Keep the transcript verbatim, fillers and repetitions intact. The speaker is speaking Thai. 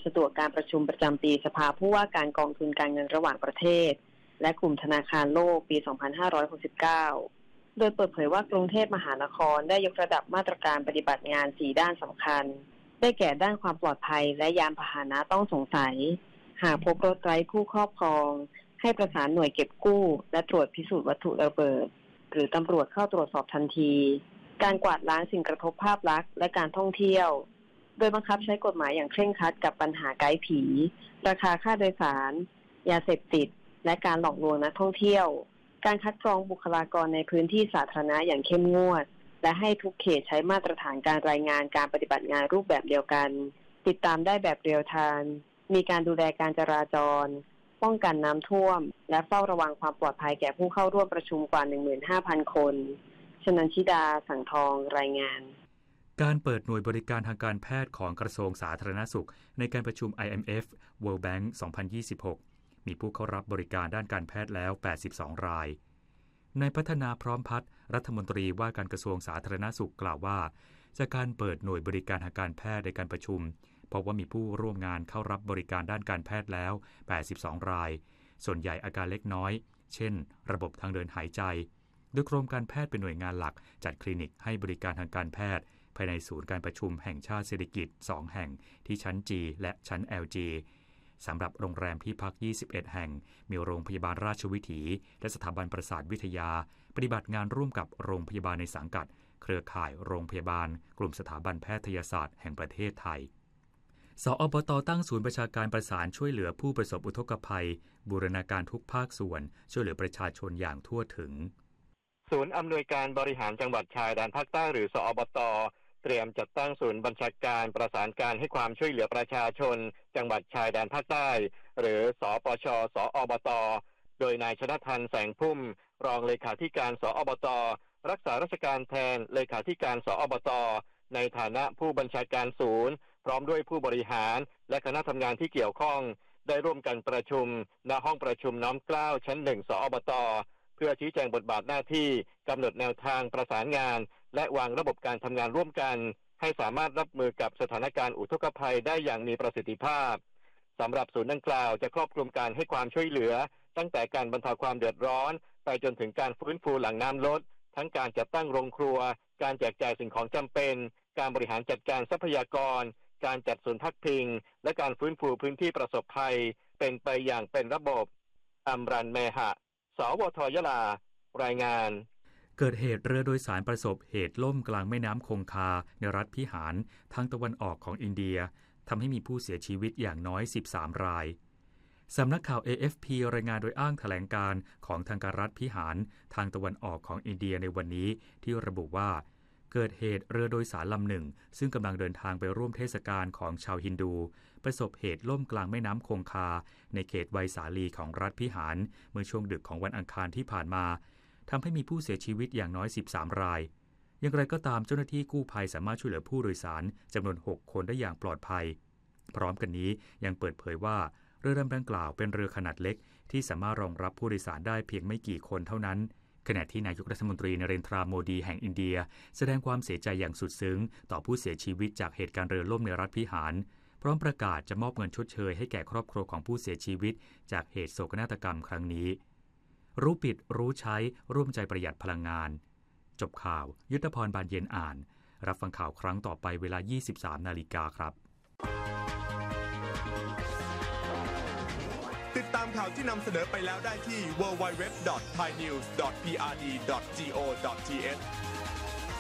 สะดวกการประชุมประจำปีสภาผู้ว่าการกองทุนการเงินระหว่างประเทศและกลุ่มธนาคารโลกปี สองพันห้าร้อยหกสิบเก้า โดยเปิดเผยว่ากรุงเทพมหานครได้ยกระดับมาตรการปฏิบัติงาน สี่ ด้านสำคัญได้แก่ด้านความปลอดภัยและยานพาหนะต้องสงสัยหากพบรถไร้ผู้ครอบครองให้ประสานหน่วยเก็บกู้และตรวจพิสูจน์วัตถุระเบิดหรือตำรวจเข้าตรวจสอบทันทีการกวาดล้างสิ่งกระทบภาพลักษณ์และการท่องเที่ยวโดยบังคับใช้กฎหมายอย่างเคร่งครัดกับปัญหาไกด์ผีราคาค่าโดยสารยาเสพติดและการหลอกลวงนักท่องเที่ยวการคัดกรองบุคลากรในพื้นที่สาธารณะอย่างเข้มงวดและให้ทุกเขตใช้มาตรฐานการรายงานการปฏิบัติงานรูปแบบเดียวกันติดตามได้แบบเรียลไทม์มีการดูแลการจราจรป้องกันน้ำท่วมและเฝ้าระวังความปลอดภัยแก่ผู้เข้าร่วมประชุมกว่า หนึ่งหมื่นห้าพัน คนชนันชิดาสังทองรายงานการเปิดหน่วยบริการทางการแพทย์ของกระทรวงสาธารณสุขในการประชุม ไอ เอ็ม เอฟ World Bank สองพันยี่สิบหกมีผู้เข้ารับบริการด้านการแพทย์แล้วแปดสิบสองรายนายพัฒนาพร้อมพัฒน์รัฐมนตรีว่าการกระทรวงสาธารณสุขกล่าวว่าจากการเปิดหน่วยบริการทางการแพทย์ในการประชุมพบว่ามีผู้ร่วมงานเข้ารับบริการด้านการแพทย์แล้วแปดสิบสองรายส่วนใหญ่อาการเล็กน้อยเช่นระบบทางเดินหายใจโดยกรมการแพทย์เป็นหน่วยงานหลักจัดคลินิกให้บริการทางการแพทย์ภายในศูนย์การประชุมแห่งชาติเศรษฐกิจสองแห่งที่ชั้น G และชั้น แอล จี สำหรับโรงแรมที่พักยี่สิบเอ็ดแห่งมีโรงพยาบาลราชวิถีและสถาบันประสาทวิทยาปฏิบัติงานร่วมกับโรงพยาบาลในสังกัดเครือข่ายโรงพยาบาลกลุ่มสถาบันแพทยศาสตร์แห่งประเทศไทยสอบต.ตั้งศูนย์ประชาการประสานช่วยเหลือผู้ประสบอุทกภัยบูรณาการทุกภาคส่วนช่วยเหลือประชาชนอย่างทั่วถึงศูนย์อำนวยการบริหารจังหวัดชายแดนภาคใต้หรือสอบต.เตรียมจัดตั้งศูนย์บัญชาการประสานการให้ความช่วยเหลือประชาชนจังหวัดชายแดนภาคใต้หรือสปช.สอบต.โดยนายชนทันแสงพุ่มรองเลขาธิการสอบต.รักษาราชการแทนเลขาธิการสอบต.ในฐานะผู้บัญชาการศูนย์พร้อมด้วยผู้บริหารและคณะทำงานที่เกี่ยวข้องได้ร่วมกันประชุมณห้องประชุมน้อมเกล้าชั้นหนึ่งสอบต.เพื่อชี้แจงบทบาทหน้าที่กำหนดแนวทางประสานงานและวางระบบการทำงานร่วมกันให้สามารถรับมือกับสถานการณ์อุทกภัยได้อย่างมีประสิทธิภาพสำหรับศูนย์ดังกล่าวจะครอบคลุมการให้ความช่วยเหลือตั้งแต่การบรรเทาความเดือดร้อนไปจนถึงการฟื้นฟูหลังน้ำลดทั้งการจัดตั้งโรงครัวการแจกจ่ายสิ่งของจำเป็นการบริหารจัดการทรัพยากรการจัดศูนย์พักพิงและการฟื้นฟูพื้นที่ประสบภัยเป็นไปอย่างเป็นระบบอำรันเมหะสวทยะลารายงานเกิดเหตุเรือโดยสารประสบเหตุล่มกลางแม่น้ำคงคาในรัฐพิหารทางตะวันออกของอินเดียทำให้มีผู้เสียชีวิตอย่างน้อยสิบสามรายสำนักข่าว เอ เอฟ พี รายงานโดยอ้างแถลงการของทางการรัฐพิหารทางตะวันออกของอินเดียในวันนี้ที่ระบุว่าเกิดเหตุเรือโดยสารลำหนึ่งซึ่งกำลังเดินทางไปร่วมเทศกาลของชาวฮินดูประสบเหตุล่มกลางแม่น้ำคงคาในเขตไวสาลีของรัฐพิหารเมื่อช่วงดึกของวันอังคารที่ผ่านมาทำให้มีผู้เสียชีวิตอย่างน้อยสิบสามรายอย่างไรก็ตามเจ้าหน้าที่กู้ภัยสามารถช่วยเหลือผู้โดยสารจำนวนหกคนได้อย่างปลอดภัยพร้อมกันนี้ยังเปิดเผยว่าเรือลำดังกล่าวเป็นเรือขนาดเล็กที่สามารถรองรับผู้โดยสารได้เพียงไม่กี่คนเท่านั้นขณะที่นายกรัฐมนตรีนเรนทราโมดีแห่งอินเดียแสดงความเสียใจอย่างสุดซึ้งต่อผู้เสียชีวิตจากเหตุการณ์เรือล่มในรัฐพิหารพร้อมประกาศจะมอบเงินชดเชยให้แก่ครอบครัวของผู้เสียชีวิตจากเหตุโศกนาฏกรรมครั้งนี้รู้ปิดรู้ใช้ร่วมใจประหยัดพลังงานจบข่าวยุทธพรบานเย็นอ่านรับฟังข่าวครั้งต่อไปเวลา ยี่สิบสาม นาฬิกาครับติดตามข่าวที่นำเสนอไปแล้วได้ที่ ดับเบิลยู ดับเบิลยู ดับเบิลยู ดอท ไทยนิวส์ ดอท พี อาร์ ดี ดอท โก ดอท ที เอช